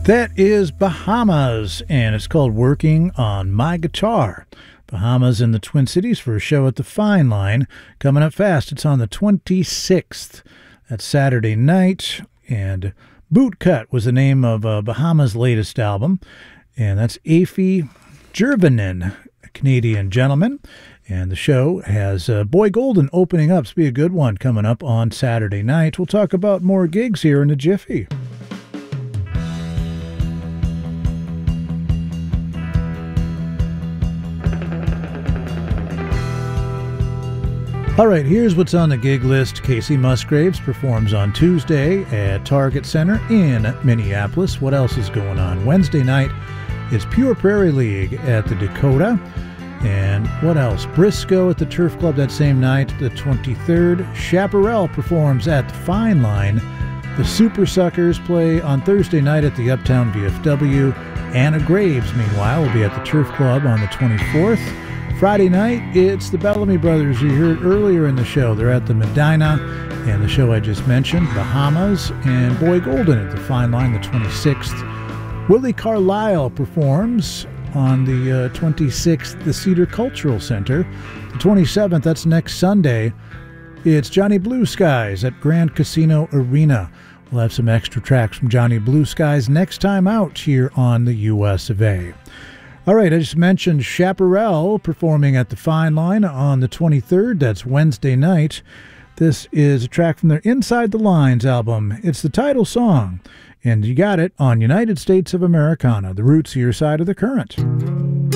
That is Bahamas, and it's called Working on My Guitar. Bahamas in the Twin Cities for a show at the Fine Line. Coming up fast, it's on the 26th. That's Saturday night, and Bootcut was the name of Bahamas' latest album, and that's Afi Jervanen, a Canadian gentleman. And the show has Boy Golden opening up. It's be a good one coming up on Saturday night. We'll talk about more gigs here in a jiffy. All right, here's what's on the gig list. Casey Musgraves performs on Tuesday at Target Center in Minneapolis. What else is going on? Wednesday night is Pure Prairie League at the Dakota. And what else? Briscoe at the Turf Club that same night, the 23rd. Chaparral performs at the Fine Line. The Super Suckers play on Thursday night at the Uptown VFW. Anna Graves, meanwhile, will be at the Turf Club on the 24th. Friday night, it's the Bellamy Brothers you heard earlier in the show. They're at the Medina, and the show I just mentioned, Bahamas, and Boy Golden at the Fine Line, the 26th. Willie Carlisle performs on the 26th, the Cedar Cultural Center. The 27th, that's next Sunday, it's Johnny Blue Skies at Grand Casino Arena. We'll have some extra tracks from Johnny Blue Skies next time out here on the US of A. All right, I just mentioned Chaparral performing at the Fine Line on the 23rd. That's Wednesday night. This is a track from their Inside the Lines album. It's the title song, and you got it on United States of Americana, the roots of your side of the current.